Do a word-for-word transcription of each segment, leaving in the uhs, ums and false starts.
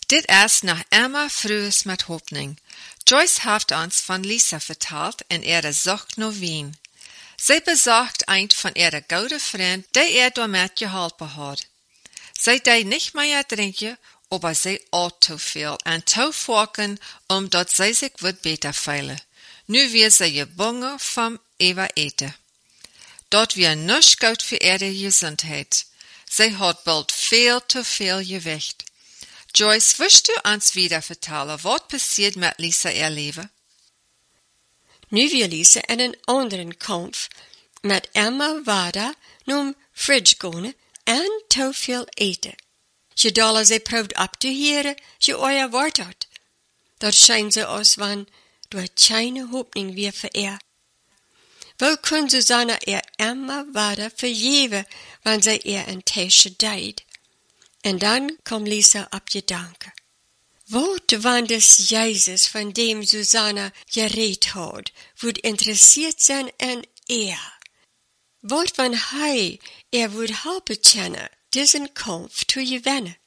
Dit is nach Emma Frühes mit Hoffnung. Joyce heeft ons van Lisa verteld en ihre Sucht naar Wien. Zij besorgt een van ihre gute Freund, die er damit geholpen hat. Zij deed nicht mehr drinken, aber zij at zu viel en zu vorken, omdat zij zich wird beter fühlen. Nu wir zij gebungen vom Eva eten. Dort wir nisch gut für ihre Gesundheit. Zij hat bald viel zu viel Gewicht. Joyce, willst du uns wieder vertellen, was passiert mit Lisa ihr Leben? Nu wil Lisa in een anderen kampf met Emma Wada num fridge gaan en te veel eten. Je dollar ze proeft op te heren, je oor woord had. Dat schijnt ze als van door keine hoopning weer vereer. Wel kun Susanna er Emma Wada vergeven, wanneer zij er een Tasche deed. En dan kwam Lisa op gedanken. Wat wanneer Jezus, van dem Susanna gereed had, would interessiert zijn in er? Wat wanneer hij er would helpen kennen, diesen Kampf te gewinnen?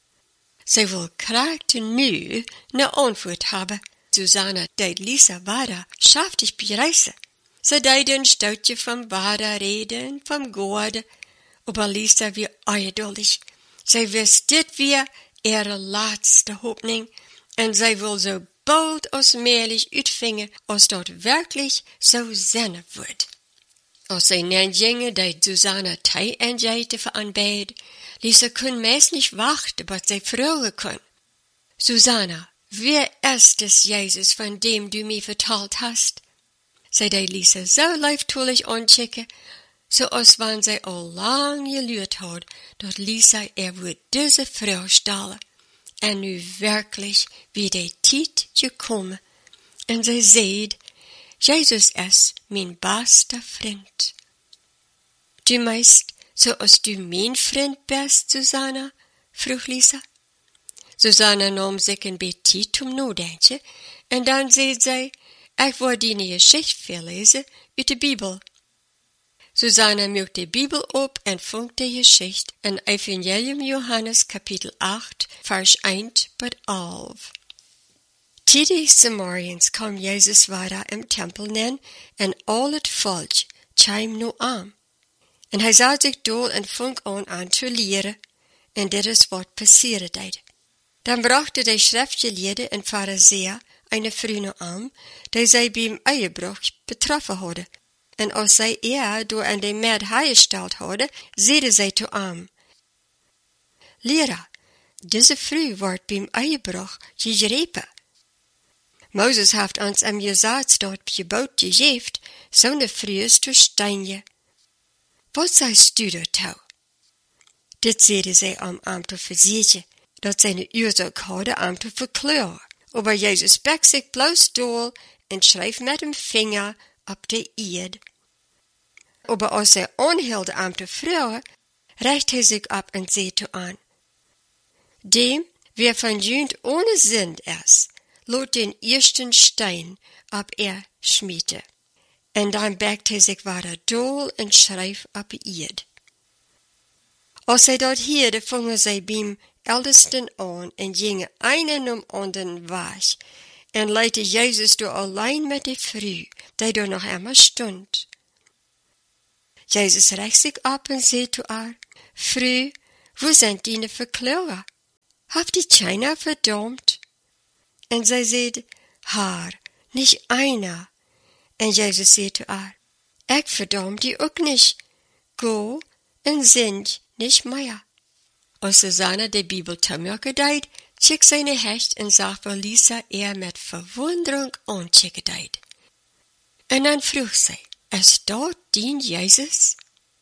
Zij wil graag nu een antwoord hebben. Susanna deed Lisa Wada schaftig bereisen. Ze deed een stoutje van Wada reden, van God, aber Lisa weer ongeduldig. Zij wist dit weer ihre laatste hoopning, en zij wil zo bald als möglich uitvingen, als dat werkelijk zo zijn wordt. Als zij naar gingen, deed Susanna Tee en Jeite veranbeden. Lisa kon meest niet wachten, wat zij vragen kon. Susanna, wer ist es Jezus, van dem du mir verteld hast? Zij deed Lisa zo liefdollig aankijken, zoals wanneer zij al lang geluurd had, dat Lisa er would deze vraag stellen. En nu werkelijk wie de tijd gekomen. En zij zei, Jezus is mijn beste vriend. Du meinst, zoals du mijn vriend bist, Susanna? vroeg Lisa. Susanna nam zich een beetje tijd om nadenken, en dan zei zij, ik wil die Geschichte verlezen uit de Bibel. Susanna mögt die Bibel op en funkt die Geschichte in Evangelium Johannes Kapitel acht, Vers eins bis elf. Tidig Samariens kwam Jezus Wada im Tempel nen en al het volk kwam nu aan. En hij zat zich dol en funk aan aan te leren, en dit is wat passieren deed. Dan brachten de schriftgeleerden en Pharisäer eine Früne aan, die zij bij hem Eierbruch betroffen hadden. En als zij er door aan de Maid heigesteld hadden, zeiden zij te hem, Lehrer, deze vrouw wordt bij hem Eierbruch gegrepen. Moses heeft ons am gezegd dat gebod gegeven, zo'n vrouw te stijnen. Wat sagst du daartoe? Dit zeiden zij om hem te verzekeren, dat zij een oorzaak hadden om te verklaren. Aber Jezus bek zich bloos door en schreef met een vinger op de eerd. Aber als zij aanhielden om te vragen, recht hij zich op en zei te aan, dem, wer van jund ohne Sinn is, laat den eersten steen op er schmieden. En dan bekt hij zich weer dol en schreef op de eerd. Als zij dat hielden, vangen zij bij Ältesten aan en gingen einen um anderen weg en leidde Jezus door alleen met de vrouw, die daar nog immer stond. Jezus recht zich op en zei zu haar, Vrouw, wo zijn die verklarer? Habt die keiner verdammt? En zij zei, haar, nicht einer. En Jezus zei zu haar, ik verdam die ook niet. Go en sind nicht mehr. Als Susanna de Bibel te merken deed, check seine Hecht en zag wel Lisa er met verwondering aanchecken deed. En dan vroeg zij, is dat die Jezus?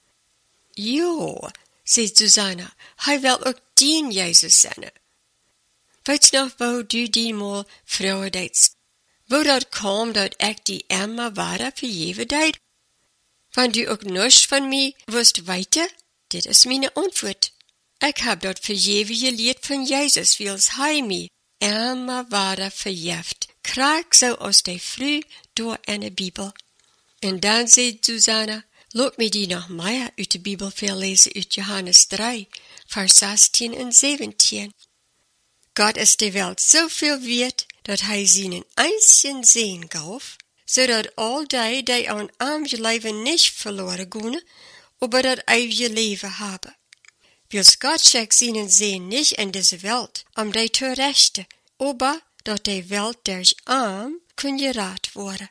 Jo, zei Susanna, hij wil ook die Jezus zijn. Weet je nog waar du die mal vrouwen deed? Wo dat kwam dat ik die Emma Wada vergeven deed? Wanneer du ook niets van mij wist weten? Dit is mijn antwoord. Ik heb dat vergeven geleerd van Jezus, wils hij mij Emma Wada verjeft, krijg zo als de vrouw door in de Bibel. En dan zei Susanna, laat me die nog meer uit de Bibel verlezen uit Johannes drie, vers zestien en zeventien. Gott ist die Welt so viel wert, dat hij seinen einzigen Sehen gaf, zodat all die, die aan arm leven nicht verloren gaan, aber dat ewige Leben haben. Wils Gott schickt seinen Sehen nicht in diese Welt, um die zu rechten, aber dat die Welt durch arm kun gerat worden.